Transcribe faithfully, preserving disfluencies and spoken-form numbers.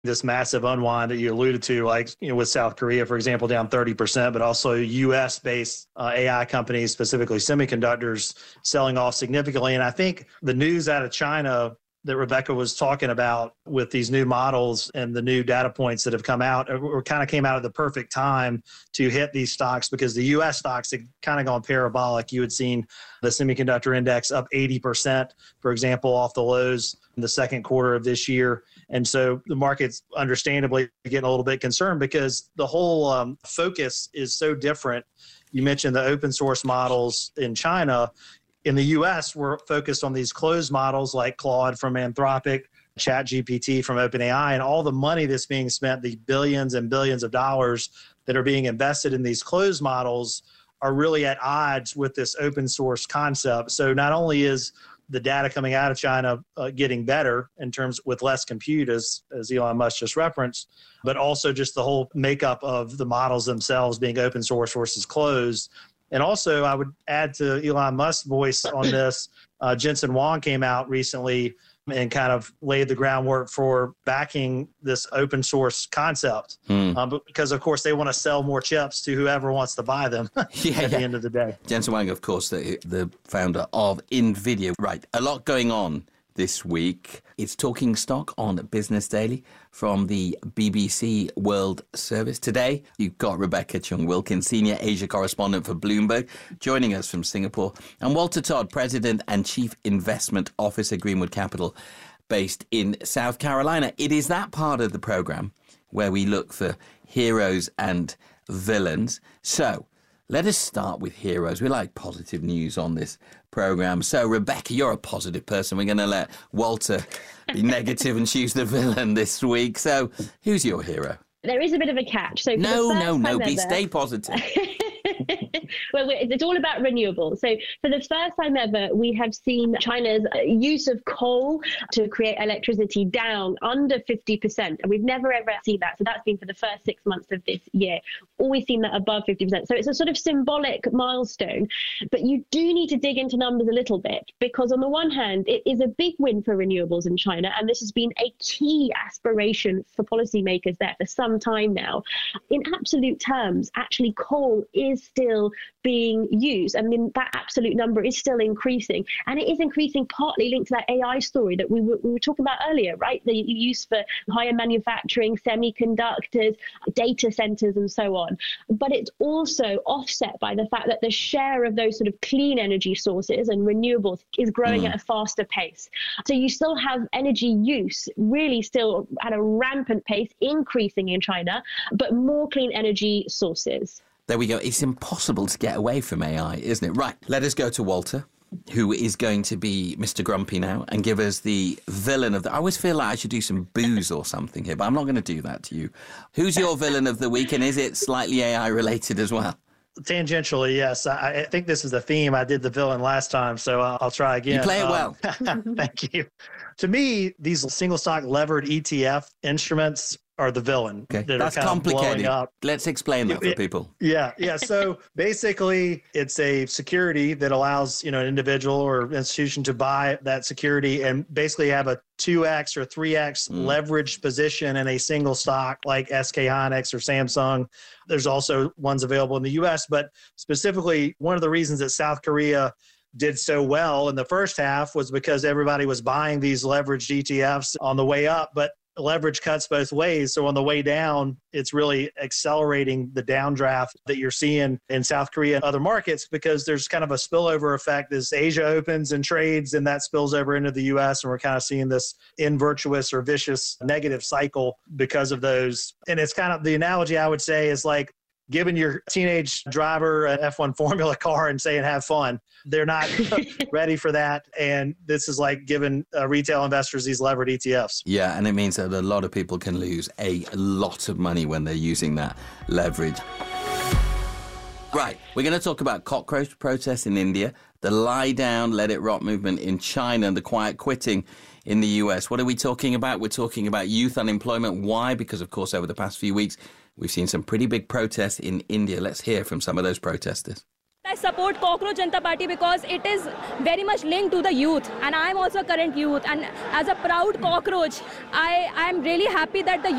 this massive unwind that you alluded to, like, you know, with South Korea, for example, down thirty percent, but also U S-based uh, A I companies, specifically semiconductors, selling off significantly. And I think the news out of China that Rebecca was talking about with these new models and the new data points that have come out, or kind of came out at the perfect time to hit these stocks, because the U S stocks had kind of gone parabolic. You had seen the semiconductor index up eighty percent, for example, off the lows in the second quarter of this year. And so the market's understandably getting a little bit concerned because the whole um, focus is so different. You mentioned the open source models in China. In the U S, we're focused on these closed models like Claude from Anthropic, ChatGPT from OpenAI, and all the money that's being spent, the billions and billions of dollars that are being invested in these closed models, are really at odds with this open source concept. So not only is the data coming out of China uh, getting better in terms with less compute, as, as Elon Musk just referenced, but also just the whole makeup of the models themselves being open source versus closed. And also, I would add to Elon Musk's voice on this, uh, Jensen Huang came out recently and kind of laid the groundwork for backing this open source concept. Hmm. Um, but because, of course, they want to sell more chips to whoever wants to buy them yeah, at yeah. the end of the day. Jensen Huang, of course, the, the founder of NVIDIA. Right, a lot going on this week. It's Talking Stock on Business Daily from the B B C World Service. Today, you've got Rebecca Chung-Wilkins, Senior Asia Correspondent for Bloomberg, joining us from Singapore, and Walter Todd, President and Chief Investment Officer, Greenwood Capital, based in South Carolina. It is that part of the program where we look for heroes and villains. So, let us start with heroes. We like positive news on this program. So, Rebecca, you're a positive person. We're going to let Walter be negative and choose the villain this week. So, who's your hero? There is a bit of a catch. So, no, no, no. Be stay positive. Well, it's all about renewables. So for the first time ever, we have seen China's use of coal to create electricity down under fifty percent. And we've never, ever seen that. So that's been for the first six months of this year. Always seen that above fifty percent. So it's a sort of symbolic milestone. But you do need to dig into numbers a little bit, because on the one hand, it is a big win for renewables in China. And this has been a key aspiration for policymakers there for some time now. In absolute terms, actually, coal is still being used. I mean, that absolute number is still increasing, and it is increasing partly linked to that A I story that we were, we were talking about earlier, right? The use for higher manufacturing, semiconductors, data centers, and so on. But it's also offset by the fact that the share of those sort of clean energy sources and renewables is growing mm. at a faster pace. So you still have energy use really still at a rampant pace, increasing in China, but more clean energy sources. There we go. It's impossible to get away from A I, isn't it? Right. Let us go to Walter, who is going to be Mister Grumpy now and give us the villain of the... I always feel like I should do some booze or something here, but I'm not going to do that to you. Who's your villain of the week, and is it slightly A I related as well? Tangentially, yes. I, I think this is the theme. I did the villain last time, so I'll, I'll try again. You play it well. Um, thank you. To me, these single stock levered E T F instruments are the villain. Okay. That That's complicated. Let's explain that for people. Yeah, yeah. So basically, it's a security that allows, you know, an individual or institution to buy that security and basically have a two X or three X mm. leveraged position in a single stock like S K Hynix or Samsung. There's also ones available in the U S, but specifically, one of the reasons that South Korea did so well in the first half was because everybody was buying these leveraged E T Fs on the way up, but leverage cuts both ways. So on the way down, it's really accelerating the downdraft that you're seeing in South Korea and other markets, because there's kind of a spillover effect as Asia opens and trades, and that spills over into the U S. And we're kind of seeing this invirtuous or vicious negative cycle because of those. And it's kind of the analogy I would say is like giving your teenage driver an F one Formula car and saying, have fun. They're not ready for that. And this is like giving uh, retail investors these levered E T Fs. Yeah, and it means that a lot of people can lose a lot of money when they're using that leverage. Right, we're going to talk about cockroach protests in India, the lie down, let it rot movement in China, and the quiet quitting in the U S. What are we talking about? We're talking about youth unemployment. Why? Because, of course, over the past few weeks, we've seen some pretty big protests in India. Let's hear from some of those protesters. I support Cockroach Janata Party because it is very much linked to the youth, and I am also a current youth, and as a proud cockroach, I am really happy that the